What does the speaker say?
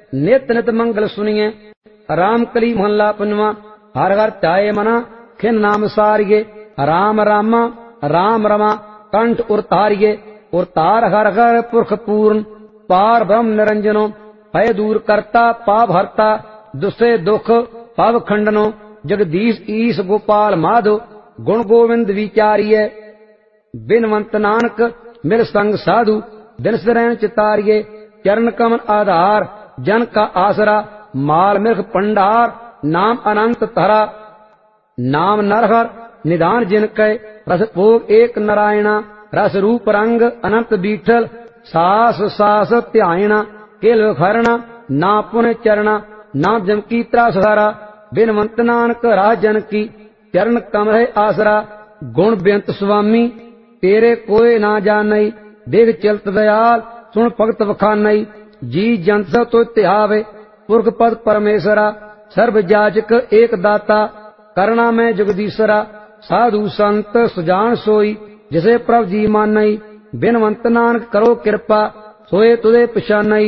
नित नित मंगल सुनिए। राम कली महला पंजवा। हर हर ध्याये मना खिन नाम सारिये। राम रामा राम रमा कंठ उरतारिये। उरतार हर हर पुरख पूर्ण पार ब्रह्म निरंजनो। भय दूर करता पाप हरता दुसे दुख पव खंडनो। जगदीश ईश गोपाल माधो गुण गोविंद विचारिये। बिनवंत नानक मिल संग साधु दिन सरैन चितारिये। चरण कमल आधार जन का आसरा माल मिल्ख पंडार नाम अनंत धरा। नाम नरहर निधान जिन कै रस भोग एक नारायणा। रस रूप रंग अनंत बीठल सास सास ध्यायणा। केल खरणा ना पुन चरणा ना जम की त्रासहारा। बिनवंत नानक राजन की चरण कमल आसरा। गुण बेअंत स्वामी तेरे कोय ना जानई। देख चलत दयाल सुन भगत बखानई। जी जंत सब तो त्यावे पुरख पद परमेश्वरा। सर्व जाचक एक दाता करना में जगदीश्वरा। साधु संत सुजान सोई जिसे प्रभ जी मानई। बिनवंत नानक करो कृपा सोए तुझे पछानई।